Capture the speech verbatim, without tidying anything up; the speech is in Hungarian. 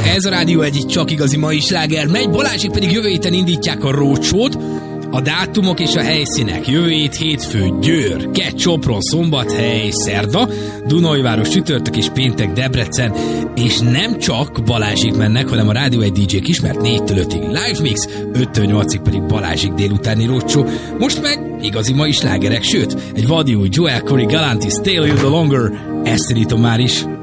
Ez a Rádió egy csak igazi mai sláger megy, Balázsék pedig jövő héten indítják a roadshow-t. A dátumok és a helyszínek: jövő hét hétfő Győr, Kett, Sopron, Szombathely, szerda, Dunajváros csütörtök és péntek Debrecen, és nem csak Balázsék mennek, hanem a Rádió egy dé jék is, mert négytől ötig live mix, öttől nyolcig pedig Balázsék délutáni roadshow. Most meg igazi mai slágerek, sőt, egy vadi új Joel Corey Galantis Stay a Little Longer, ezt indítom már is.